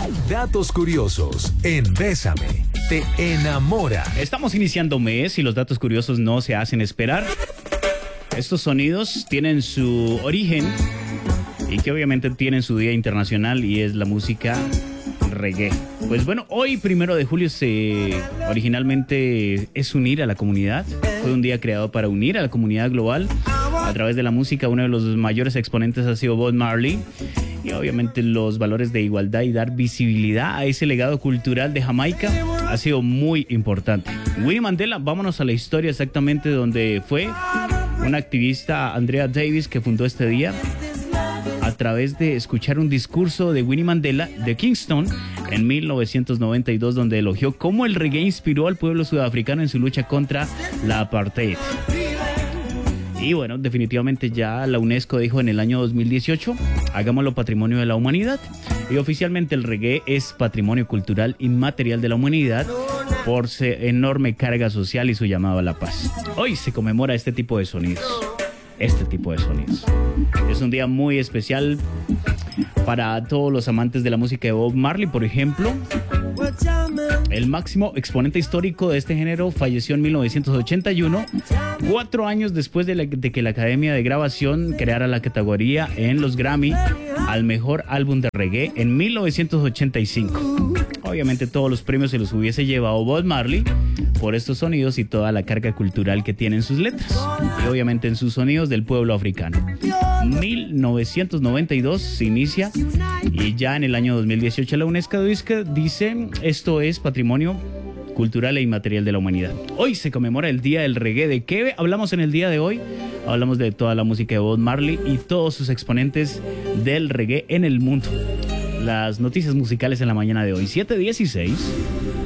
Datos curiosos en Bésame. Te enamora. Estamos iniciando mes y los datos curiosos no se hacen esperar. Estos sonidos tienen su origen y que obviamente tienen su día internacional y es la música reggae. Pues bueno, hoy 1 de julio originalmente es unir a la comunidad. Fue un día creado para unir a la comunidad global a través de la música. Uno de los mayores exponentes ha sido Bob Marley. Y obviamente los valores de igualdad y dar visibilidad a ese legado cultural de Jamaica ha sido muy importante. Winnie Mandela, vámonos a la historia exactamente donde fue una activista, Andrea Davis, que fundó este día a través de escuchar un discurso de Winnie Mandela de Kingston en 1992, donde elogió cómo el reggae inspiró al pueblo sudafricano en su lucha contra la apartheid. Y bueno, definitivamente ya la UNESCO dijo en el año 2018, hagámoslo patrimonio de la humanidad. Y oficialmente el reggae es patrimonio cultural inmaterial de la humanidad por su enorme carga social y su llamado a la paz. Hoy se conmemora este tipo de sonidos. Es un día muy especial para todos los amantes de la música de Bob Marley, por ejemplo. El máximo exponente histórico de este género falleció en 1981, 4 años después de que la Academia de Grabación creara la categoría en los Grammy al mejor álbum de reggae en 1985. Obviamente todos los premios se los hubiese llevado Bob Marley por estos sonidos y toda la carga cultural que tienen sus letras y obviamente en sus sonidos del pueblo africano. 1992 se inicia y ya en el año 2018 la UNESCO dice esto es patrimonio cultural e inmaterial de la humanidad. Hoy se conmemora el Día del Reggae. ¿De qué hablamos en el día de hoy? Hablamos de toda la música de Bob Marley y todos sus exponentes del reggae en el mundo. Las noticias musicales en la mañana de hoy, 7:16.